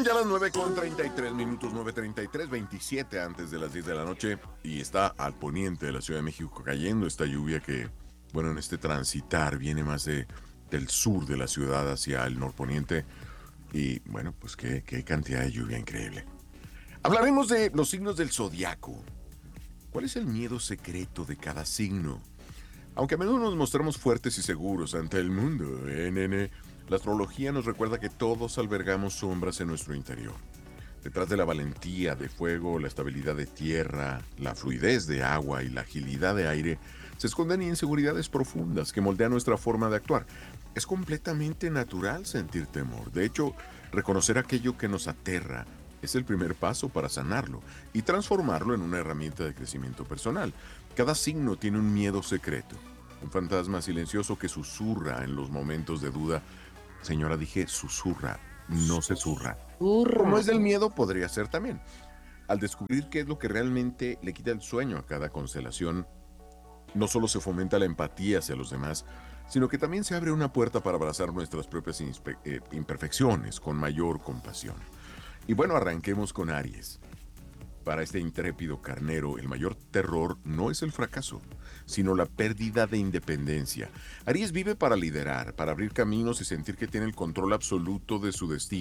Son ya las 9:33 minutos, 9:33, 27 antes de las 10 de la noche, y está al poniente de la Ciudad de México cayendo esta lluvia que, bueno, en este transitar viene más del sur de la ciudad hacia el norponiente, y bueno, pues qué cantidad de lluvia increíble. Hablaremos de los signos del zodiaco. ¿Cuál es el miedo secreto de cada signo? Aunque a menudo nos mostramos fuertes y seguros ante el mundo, nene, la astrología nos recuerda que todos albergamos sombras en nuestro interior. Detrás de la valentía de fuego, la estabilidad de tierra, la fluidez de agua y la agilidad de aire, se esconden inseguridades profundas que moldean nuestra forma de actuar. Es completamente natural sentir temor. De hecho, reconocer aquello que nos aterra es el primer paso para sanarlo y transformarlo en una herramienta de crecimiento personal. Cada signo tiene un miedo secreto, un fantasma silencioso que susurra en los momentos de duda. Señora, dije susurra, no se zurra. Como Hurra. es del miedo, podría ser también. Al descubrir qué es lo que realmente le quita el sueño a cada constelación, no solo se fomenta la empatía hacia los demás, sino que también se abre una puerta para abrazar nuestras propias imperfecciones con mayor compasión. Y bueno, arranquemos con Aries. Para este intrépido carnero, el mayor terror no es el fracaso, sino la pérdida de independencia. Aries vive para liderar, para abrir caminos y sentir que tiene el control absoluto de su destino.